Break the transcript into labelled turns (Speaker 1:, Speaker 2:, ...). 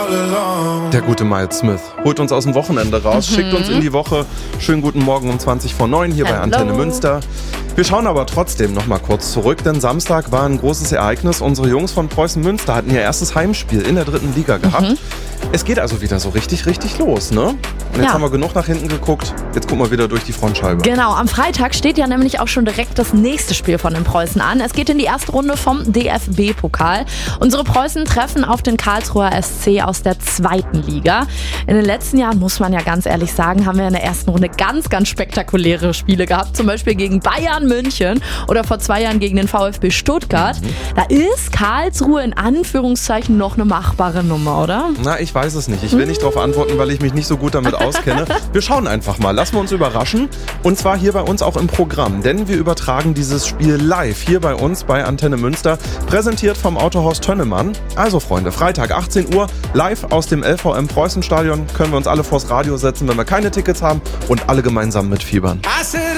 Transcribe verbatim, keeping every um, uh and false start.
Speaker 1: Der gute Miles Smith holt uns aus dem Wochenende raus, mhm. schickt uns in die Woche. Schönen guten Morgen um zwanzig vor neun hier Hello. Bei Antenne Münster. Wir schauen aber trotzdem noch mal kurz zurück, denn Samstag war ein großes Ereignis. Unsere Jungs von Preußen Münster hatten ihr erstes Heimspiel in der dritten Liga gehabt. Mhm. Es geht also wieder so richtig, richtig los, ne? Und jetzt ja. haben wir genug nach hinten geguckt. Jetzt gucken wir wieder durch die Frontscheibe.
Speaker 2: Genau, am Freitag steht ja nämlich auch schon direkt das nächste Spiel von den Preußen an. Es geht in die erste Runde vom D F B-Pokal. Unsere Preußen treffen auf den Karlsruher S C aus der zweiten Liga. In den letzten Jahren, muss man ja ganz ehrlich sagen, haben wir in der ersten Runde ganz, ganz spektakuläre Spiele gehabt. Zum Beispiel gegen Bayern München oder vor zwei Jahren gegen den VfB Stuttgart. Mhm. Da ist Karlsruhe in Anführungszeichen noch eine machbare Nummer, oder?
Speaker 1: Na, ich weiß es nicht. Ich will nicht darauf antworten, weil ich mich nicht so gut damit auskenne. Wir schauen einfach mal. Lassen wir uns überraschen. Und zwar hier bei uns auch im Programm. Denn wir übertragen dieses Spiel live hier bei uns bei Antenne Münster. Präsentiert vom Autohaus Tönnemann. Also Freunde, Freitag achtzehn Uhr live aus dem L V M-Preußen-Stadion. Können wir uns alle vors Radio setzen, wenn wir keine Tickets haben und alle gemeinsam mitfiebern.